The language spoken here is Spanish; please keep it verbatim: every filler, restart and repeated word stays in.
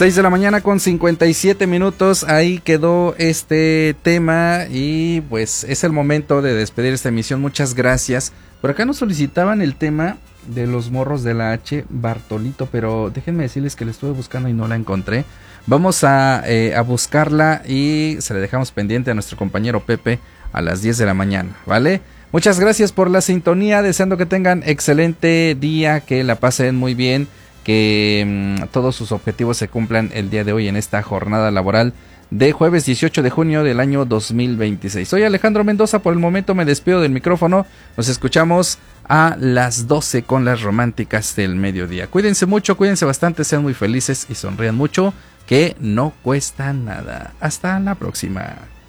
seis de la mañana con cincuenta y siete minutos, ahí quedó este tema y pues es el momento de despedir esta emisión. Muchas gracias. Por acá nos solicitaban el tema de los morros de la H, Bartolito, pero déjenme decirles que la estuve buscando y no la encontré. Vamos a, eh, a buscarla y se la dejamos pendiente a nuestro compañero Pepe a las diez de la mañana, ¿vale? Muchas gracias por la sintonía, deseando que tengan excelente día, que la pasen muy bien, que mmm, todos sus objetivos se cumplan el día de hoy en esta jornada laboral de jueves dieciocho de junio del año dos mil veintiséis. Soy Alejandro Mendoza, por el momento me despido del micrófono, nos escuchamos a las doce con las románticas del mediodía. Cuídense mucho, cuídense bastante, sean muy felices y sonrían mucho, que no cuesta nada. Hasta la próxima.